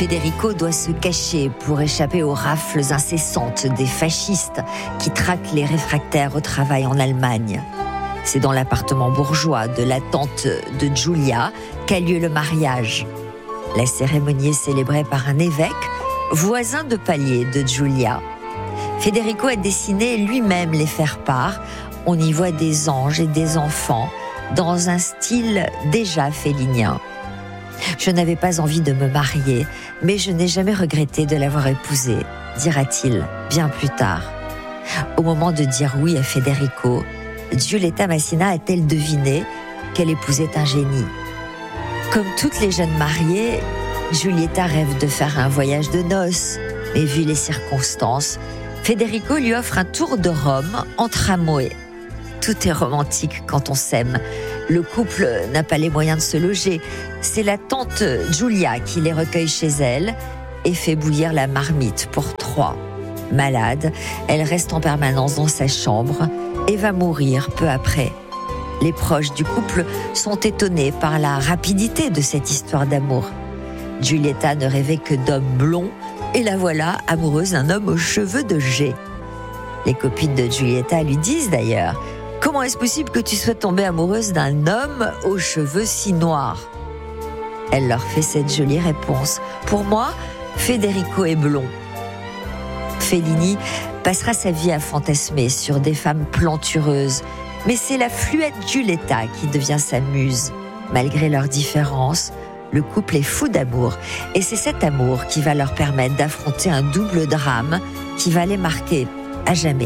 Federico doit se cacher pour échapper aux rafles incessantes des fascistes qui traquent les réfractaires au travail en Allemagne. C'est dans l'appartement bourgeois de la tante de Giulia qu'a lieu le mariage. La cérémonie est célébrée par un évêque, voisin de palier de Giulia. Federico a dessiné lui-même les faire-part. On y voit des anges et des enfants dans un style déjà félinien. Je n'avais pas envie de me marier, mais je n'ai jamais regretté de l'avoir épousé, dira-t-il bien plus tard. Au moment de dire oui à Federico, Giulietta Massina a-t-elle deviné qu'elle épousait un génie? Comme toutes les jeunes mariées, Giulietta rêve de faire un voyage de noces, mais vu les circonstances, Federico lui offre un tour de Rome en tramway. Tout est romantique quand on s'aime. Le couple n'a pas les moyens de se loger. C'est la tante Giulia qui les recueille chez elle et fait bouillir la marmite pour 3. Malade, elle reste en permanence dans sa chambre et va mourir peu après. Les proches du couple sont étonnés par la rapidité de cette histoire d'amour. Giulietta ne rêvait que d'hommes blonds et la voilà amoureuse d'un homme aux cheveux de jet. Les copines de Giulietta lui disent d'ailleurs: comment est-ce possible que tu sois tombée amoureuse d'un homme aux cheveux si noirs? Elle leur fait cette jolie réponse: pour moi, Federico est blond. Fellini passera sa vie à fantasmer sur des femmes plantureuses, mais c'est la fluette Giulietta qui devient sa muse. Malgré leurs différences, le couple est fou d'amour, et c'est cet amour qui va leur permettre d'affronter un double drame qui va les marquer à jamais.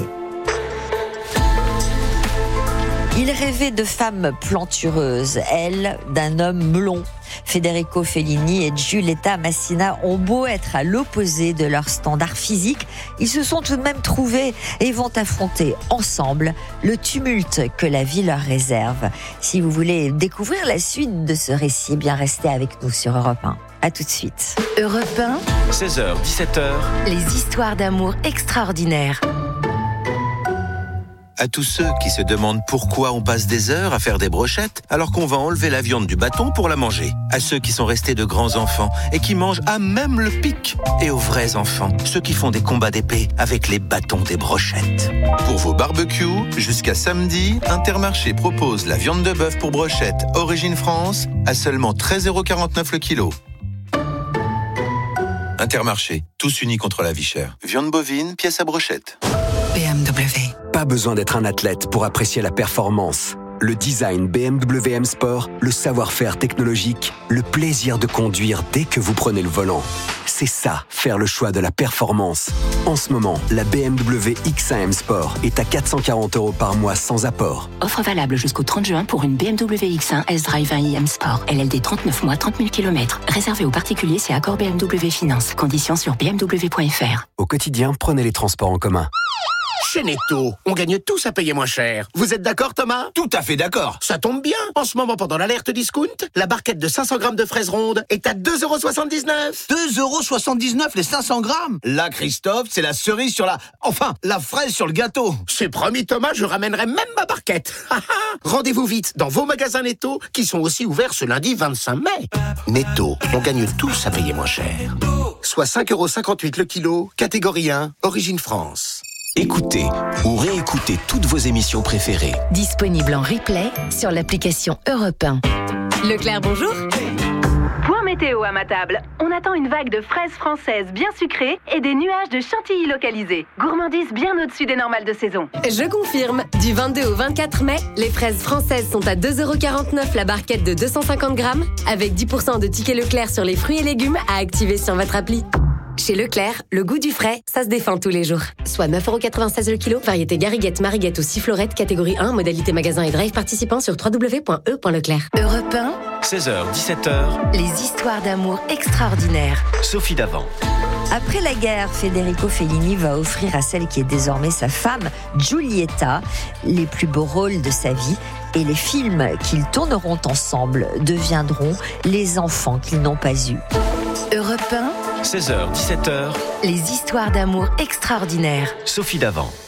Il rêvait de femmes plantureuses, elle d'un homme blond. Federico Fellini et Giulietta Massina ont beau être à l'opposé de leur standard physique, ils se sont tout de même trouvés et vont affronter ensemble le tumulte que la vie leur réserve. Si vous voulez découvrir la suite de ce récit, eh bien restez avec nous sur Europe 1. À tout de suite. Europe 1, 16h, 17h. les histoires d'amour extraordinaires. À tous ceux qui se demandent pourquoi on passe des heures à faire des brochettes alors qu'on va enlever la viande du bâton pour la manger. À ceux qui sont restés de grands enfants et qui mangent à même le pic. Et aux vrais enfants, ceux qui font des combats d'épée avec les bâtons des brochettes. Pour vos barbecues, jusqu'à samedi, Intermarché propose la viande de bœuf pour brochette Origine France à seulement 13,49€ le kilo. Intermarché, tous unis contre la vie chère. Viande bovine, pièce à brochette. BMW. Pas besoin d'être un athlète pour apprécier la performance. Le design BMW M Sport, le savoir-faire technologique, le plaisir de conduire dès que vous prenez le volant. C'est ça, faire le choix de la performance. En ce moment, la BMW X1 M Sport est à 440€ par mois sans apport. Offre valable jusqu'au 30 juin pour une BMW X1 S-Drive 1i M Sport. LLD 39 mois, 30 000 km. Réservé aux particuliers, c'est accord BMW Finance. Conditions sur bmw.fr. Au quotidien, prenez les transports en commun. Chez Netto, on gagne tous à payer moins cher. Vous êtes d'accord, Thomas? Tout à fait d'accord. Ça tombe bien. En ce moment, pendant l'alerte discount, la barquette de 500 grammes de fraises rondes est à 2,79€. 2,79€ les 500 grammes. Là, Christophe, c'est la cerise sur la... Enfin, la fraise sur le gâteau. C'est promis, Thomas, je ramènerai même ma barquette. Rendez-vous vite dans vos magasins Netto, qui sont aussi ouverts ce lundi 25 mai. Netto, on gagne tous à payer moins cher. Soit 5,58€ le kilo, catégorie 1, Origine France. Écoutez ou réécoutez toutes vos émissions préférées. Disponible en replay sur l'application Europe 1. Leclerc, bonjour. Point météo à ma table. On attend une vague de fraises françaises bien sucrées et des nuages de chantilly localisés. Gourmandise bien au-dessus des normales de saison. Je confirme. Du 22 au 24 mai, les fraises françaises sont à 2,49€ la barquette de 250 grammes, avec 10% de tickets Leclerc sur les fruits et légumes à activer sur votre appli. Chez Leclerc, le goût du frais, ça se défend tous les jours. Soit 9,96€ le kilo, variété Gariguette, Mariguette ou Sifflorette, catégorie 1, modalité magasin et drive participant sur www.e.leclerc. Europe 1, 16h, 17h. les histoires d'amour extraordinaires. Sophie Davant. Après la guerre, Federico Fellini va offrir à celle qui est désormais sa femme, Giulietta, les plus beaux rôles de sa vie. Et les films qu'ils tourneront ensemble deviendront les enfants qu'ils n'ont pas eus. Europe 1, 16h, 17h. les histoires d'amour extraordinaires. Sophie Davant.